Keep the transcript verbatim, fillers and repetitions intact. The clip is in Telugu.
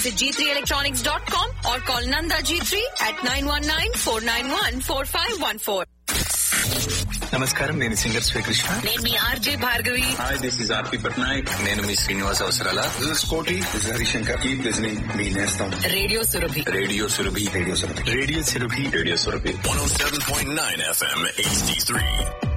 Visit G three electronics dot com or call Nanda G three at nine one nine, four nine one, four five one four. నమస్కారం, నేను సింగర్ శ్రీకృష్ణ. నేను మీ RJ Bhargavi. Hi, this is ఆర్పి పట్నాయక్. నేను మీ శ్రీనివాస్ అవసరాల. దిస్ ఇస్ కోటి. This is Harishankar. Keep listening మీ నేస్తం radio Surabhi. Radio Surabhi. Radio Surabhi. Radio Surabhi. Radio Surabhi. one oh seven point nine F M H D three.